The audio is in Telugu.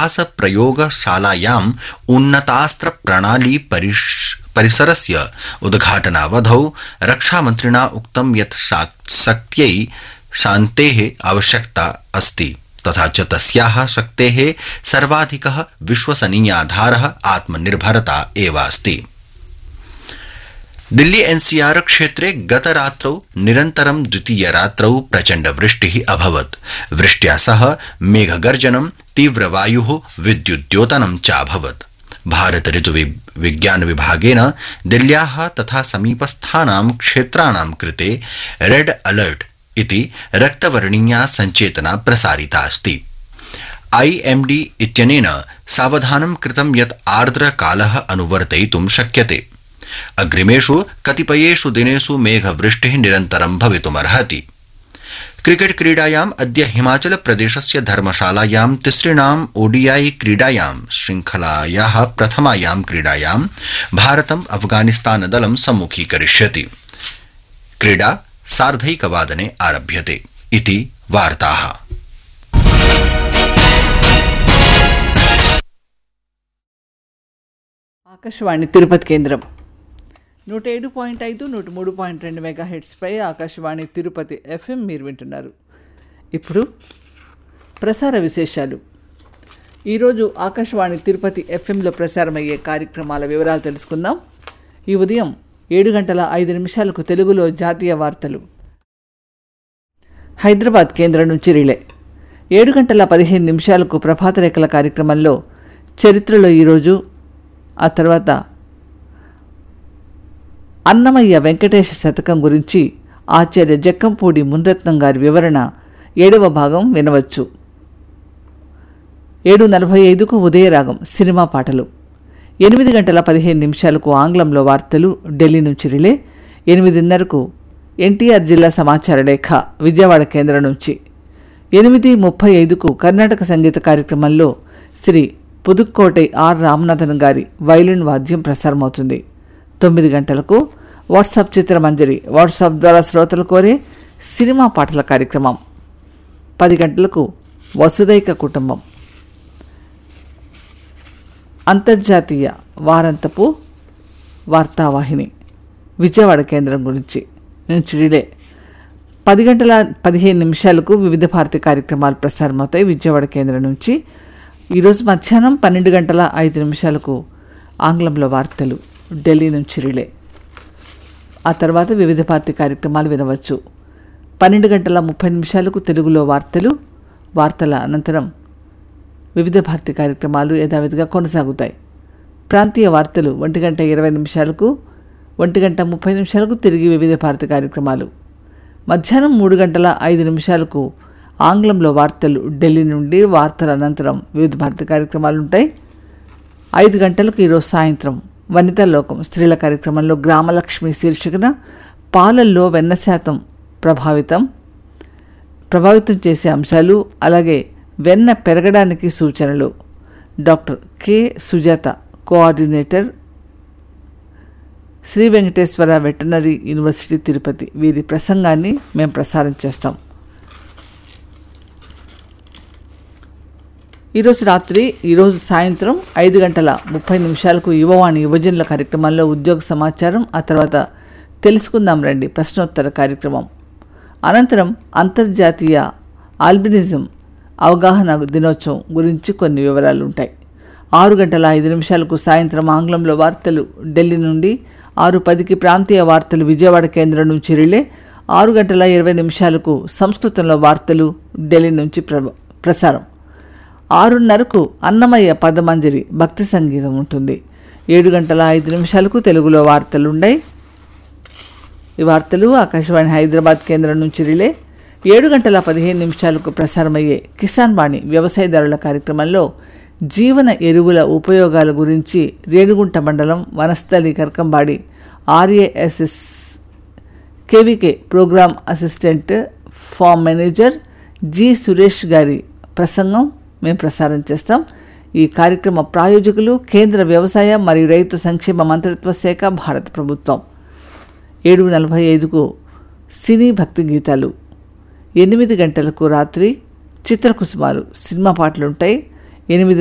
विकास प्रयोगशालायाम् उन्नतास्त्र प्रणाली परिसरस्य उद्घाटनावधौ रक्षामन्त्रिणा उक्तं यत् शक्त्यै शान्तेः आवश्यकता अस्ति तथा च तस्याः शक्तेः सर्वाधिकः विश्वसनीयाधारः आत्मनिर्भरता एव अस्ति। दिल्ली एनसीआर क्षेत्रे गतरात्रौ निरन्तरं द्वितीयरात्रौ प्रचण्डवृष्टिः अभवत्। वृष्ट्या सह मेघगर्जनं तीव्रवायुः विद्युद्योतनं च अभवत्। भारत ऋतुविज्ञानविभागेन दिल्ल्याः तथा समीपस्थानां क्षेत्राणां कृते रेड अलर्ट इति रक्तवर्णीया सञ्चेतना प्रसारिता अस्ति। आईएमडी इत्यनेन सावधानं कृतं यत् आर्द्रकालः अनुवर्तयितुं शक्यते। अग्रिमेषु कतिपयेषु दिनेषु मेघवृष्टिः निरन्तरं भवितुमर्हति। क्रिकेट क्रीडायाम् अद्य हिमाचल प्रदेशस्य धर्मशालायां तिसृणाम् ओडीआई क्रीडायां श्रृंखलायाः प्रथमायां क्रीडायां भारतम् अफगानिस्तान दलं सम्मुखीकरिष्यति। क्रीडा 1:30 आरभ्यते इति वार्ताः। ఆకాశవాణి తిరుపతి కేంద్రం 107.5 103.2 మెగాహెర్ట్స్పై ఆకాశవాణి తిరుపతి ఎఫ్ఎం మీరు వింటున్నారు. ఇప్పుడు ప్రసార విశేషాలు. ఈరోజు ఆకాశవాణి తిరుపతి ఎఫ్ఎంలో ప్రసారమయ్యే కార్యక్రమాల వివరాలు తెలుసుకుందాం. ఈ ఉదయం 7:05 తెలుగులో జాతీయ వార్తలు హైదరాబాద్ కేంద్రం నుంచి రిలే. 7:15 ప్రభాత రేఖల కార్యక్రమంలో చరిత్రలో ఈరోజు, ఆ తర్వాత అన్నమయ్య వెంకటేశ శతకం గురించి ఆచార్య జక్కంపూడి మున్రత్నం గారి వివరణ 7వ భాగం వినవచ్చు. 7:45 ఉదయరాగం సినిమా పాటలు. 8:15 ఆంగ్లంలో వార్తలు ఢిల్లీ నుంచి రిలే. 8:30 ఎన్టీఆర్ జిల్లా సమాచార లేఖ విజయవాడ కేంద్రం నుంచి. 8:35 కర్ణాటక సంగీత కార్యక్రమంలో శ్రీ పుదుక్కోటై ఆర్ రామనాథన్ గారి వైలిన్ వాద్యం ప్రసారమవుతుంది. 9 గంటలకు వాట్సాప్ చిత్రమంజరి వాట్సాప్ ద్వారా శ్రోతలు కోరే సినిమా పాటల కార్యక్రమం. 10 గంటలకు వసుదైక కుటుంబం అంతర్జాతీయ వారాంతపు వార్తావాహిని విజయవాడ కేంద్రం గురించి నుంచి రిలే. 10:15 వివిధ భారతి కార్యక్రమాలు ప్రసారమవుతాయి విజయవాడ కేంద్రం నుంచి. ఈరోజు మధ్యాహ్నం 12:05 ఆంగ్లంలో వార్తలు ఢిల్లీ నుంచి రిలే. ఆ తర్వాత వివిధ భారతి కార్యక్రమాలు వినవచ్చు. 12:30 తెలుగులో వార్తలు. వార్తల అనంతరం వివిధ భారతి కార్యక్రమాలు యథావిధిగా కొనసాగుతాయి. ప్రాంతీయ వార్తలు 1:20 1:30 తిరిగి వివిధ భారతి కార్యక్రమాలు. మధ్యాహ్నం 3:05 ఆంగ్లంలో వార్తలు ఢిల్లీ నుండి. వార్తల అనంతరం వివిధ భారతి కార్యక్రమాలు ఉంటాయి. 5 గంటలకు ఈరోజు సాయంత్రం వనితా లోకం స్త్రీల కార్యక్రమంలో గ్రామలక్ష్మి శీర్షికన పాలల్లో వెన్న శాతం ప్రభావితం చేసే అంశాలు, అలాగే వెన్న పెరగడానికి సూచనలు, doctor K Sujatha, coordinator, Shri Venkateswara veterinary university Tirupati, వీరి ప్రసంగాన్ని మేము ప్రసారం చేస్తాం. ఈరోజు సాయంత్రం 5:30 యువవాణి యువజనుల కార్యక్రమంలో ఉద్యోగ సమాచారం, ఆ తర్వాత తెలుసుకుందాం రండి ప్రశ్నోత్తర కార్యక్రమం. అనంతరం అంతర్జాతీయ ఆల్బినిజం అవగాహన దినోత్సవం గురించి కొన్ని వివరాలు ఉంటాయి. 6:05 సాయంత్రం ఆంగ్లంలో వార్తలు ఢిల్లీ నుండి. 6:10 ప్రాంతీయ వార్తలు విజయవాడ కేంద్రం నుంచి రిలే. 6:20 సంస్కృతంలో వార్తలు ఢిల్లీ నుంచి ప్రసారం. 6:30 అన్నమయ్య పదమంజరి భక్తి సంగీతం ఉంటుంది. 7:05 తెలుగులో వార్తలు ఉన్నాయి. ఈ వార్తలు ఆకాశవాణి హైదరాబాద్ కేంద్రం నుంచి రిలే. 7:15 ప్రసారమయ్యే కిసాన్ వాణి వ్యవసాయదారుల కార్యక్రమంలో జీవన ఎరువుల ఉపయోగాల గురించి రేణిగుంట మండలం Vanasthali కర్కంబాడి ఆర్ఏఎస్ఎస్ KVK programme assistant form manager G Suresh గారి ప్రసంగం మేము ప్రసారం చేస్తాం. ఈ కార్యక్రమ ప్రాయోజకులు కేంద్ర వ్యవసాయ మరియు రైతు సంక్షేమ మంత్రిత్వ శాఖ, భారత ప్రభుత్వం. 7:45 సినీ భక్తి గీతాలు. 8 గంటలకు రాత్రి చిత్రకుసుమాలు సినిమా పాటలుంటాయి. 8